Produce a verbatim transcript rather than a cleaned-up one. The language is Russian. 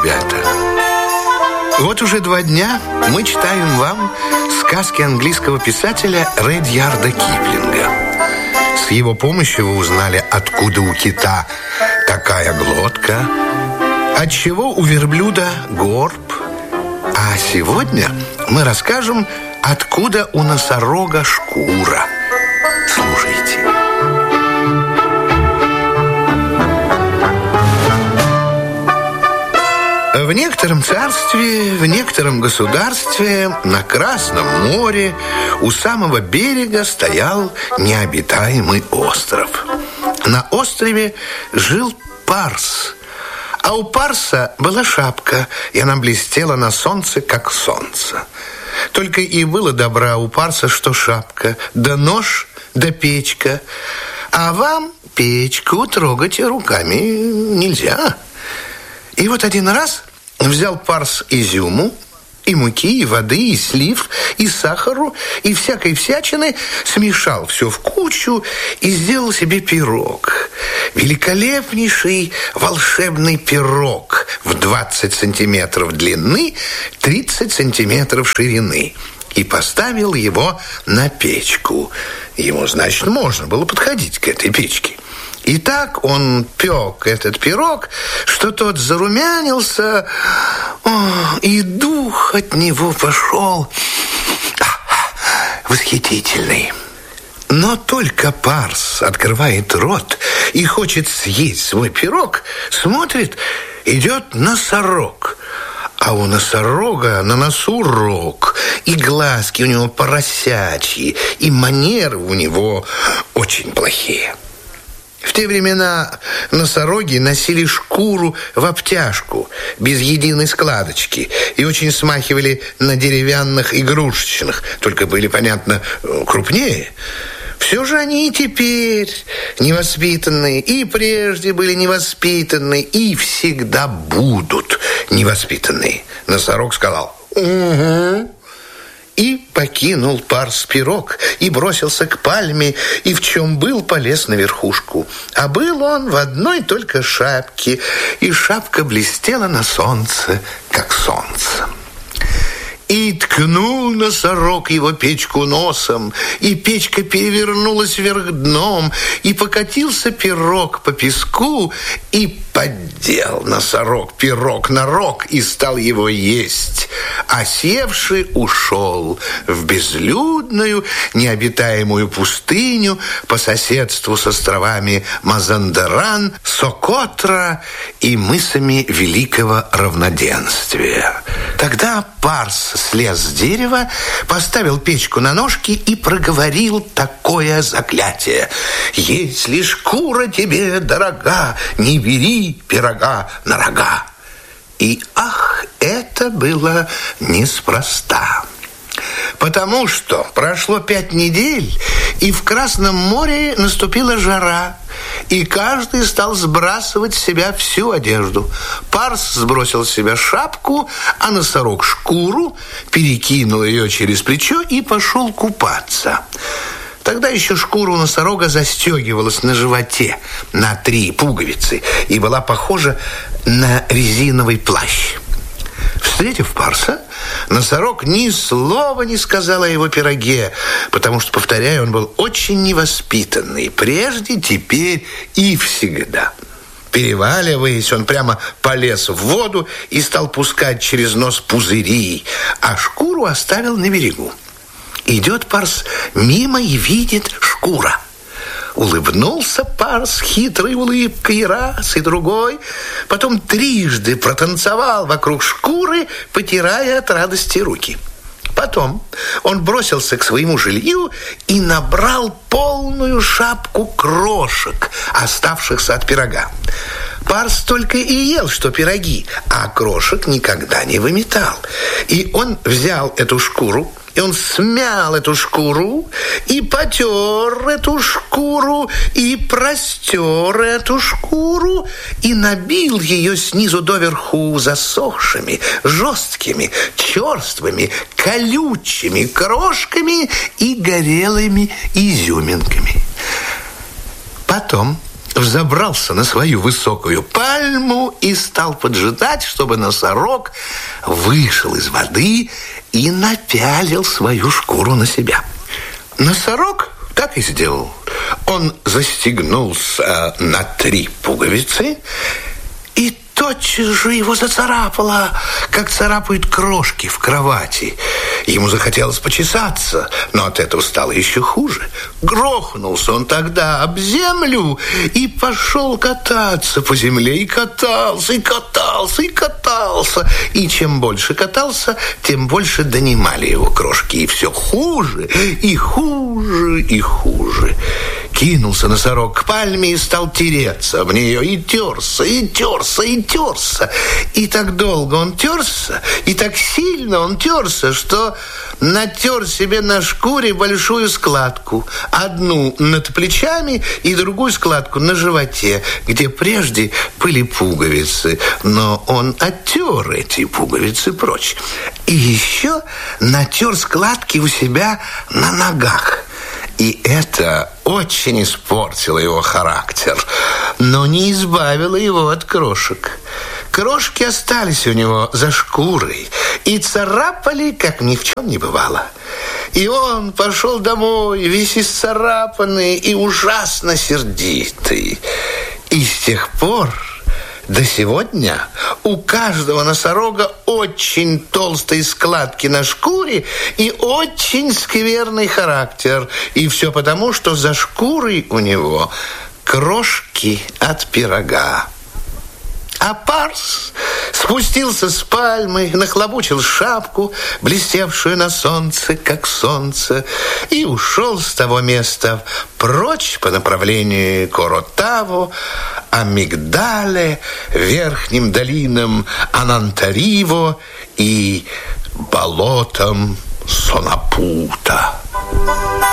ребята. Вот уже два дня мы читаем вам сказки английского писателя Редьярда Киплинга. С его помощью вы узнали, откуда у кита такая глотка, отчего у верблюда горб. А сегодня мы расскажем, откуда у носорога шкура. Слушайте. В некотором царстве, в некотором государстве на Красном море у самого берега стоял необитаемый остров. На острове жил Парс, а у Парса была шапка, и она блестела на солнце, как солнце. Только и было добра у Парса, что шапка, да нож, да печка. А вам печку трогать руками нельзя. И вот один раз взял Парс изюму, и муки, и воды, и слив, и сахару, и всякой всячины, смешал все в кучу и сделал себе пирог. Великолепнейший волшебный пирог в двадцать сантиметров длины, тридцать сантиметров ширины. И поставил его на печку. Ему, значит, можно было подходить к этой печке. И так он пек этот пирог, что тот зарумянился, о, и дух от него пошел восхитительный. Но только Парс открывает рот и хочет съесть свой пирог, смотрит, идет носорог. А у носорога на носу рог, и глазки у него поросячьи, и манеры у него очень плохие. В те времена носороги носили шкуру в обтяжку, без единой складочки, и очень смахивали на деревянных игрушечных, только были, понятно, крупнее. Все же они и теперь невоспитанные, и прежде были невоспитанные, и всегда будут невоспитанные. Носорог сказал «Угу». И покинул Парс пирог, и бросился к пальме, и в чем был, полез на верхушку. А был он в одной только шапке, и шапка блестела на солнце, как солнце. И ткнул носорог его печку носом, и печка перевернулась вверх дном, и покатился пирог по песку, и поддел носорог пирог на рог и стал его есть. А севший ушел в безлюдную, необитаемую пустыню по соседству с островами Мазандаран, Сокотра и мысами Великого Равноденствия. Тогда Парс слез с дерева, поставил печку на ножки и проговорил такое заклятие: «Если шкура тебе дорога, не бери пирога на рога». И ах, это было неспроста. Потому что прошло пять недель, и в Красном море наступила жара, и каждый стал сбрасывать с себя всю одежду. Парс сбросил с себя шапку, а носорог шкуру, перекинул ее через плечо и пошел купаться. Тогда еще шкура у носорога застегивалась на животе на три пуговицы и была похожа на резиновый плащ. Встретив Парса, носорог ни слова не сказал о его пироге, потому что, повторяю, он был очень невоспитанный, прежде, теперь и всегда. Переваливаясь, он прямо полез в воду и стал пускать через нос пузыри, а шкуру оставил на берегу. Идет Парс мимо и видит шкура. Улыбнулся Парс хитрой улыбкой раз и другой, потом трижды протанцевал вокруг шкуры, потирая от радости руки. Потом он бросился к своему жилью и набрал полную шапку крошек, оставшихся от пирога. Парс только и ел, что пироги, а крошек никогда не выметал. И он взял эту шкуру, и он смял эту шкуру, и потер эту шкуру, и простер эту шкуру, и набил ее снизу доверху засохшими, жесткими, черствыми, колючими крошками и горелыми изюминками. Потом взобрался на свою высокую пальму и стал поджидать, чтобы носорог вышел из воды и напялил свою шкуру на себя. Носорог так и сделал. Он застегнулся на три пуговицы, и тотчас же его зацарапало, как царапают крошки в кровати. Ему захотелось почесаться, но от этого стало еще хуже. Грохнулся он тогда об землю и пошел кататься по земле. И катался, и катался, и катался. И чем больше катался, тем больше донимали его крошки. И все хуже, и хуже, и хуже. Кинулся носорог к пальме и стал тереться об нее. И терся, и терся, и терся. И так долго он терся, и так сильно он терся, что натер себе на шкуре большую складку. Одну над плечами и другую складку на животе, где прежде были пуговицы. Но он оттер эти пуговицы прочь. И еще натер складки у себя на ногах. И это очень испортило его характер, но не избавило его от крошек. Крошки остались у него за шкурой и царапали, как ни в чем не бывало. И он пошел домой, весь исцарапанный и ужасно сердитый. И с тех пор до сегодня у каждого носорога очень толстые складки на шкуре и очень скверный характер. И все потому, что за шкурой у него крошки от пирога. А Парс спустился с пальмы, нахлобучил шапку, блестевшую на солнце, как солнце, и ушел с того места прочь по направлению к Оротаву, Амигдале, верхним долинам Анантариво и болотам Сонапута.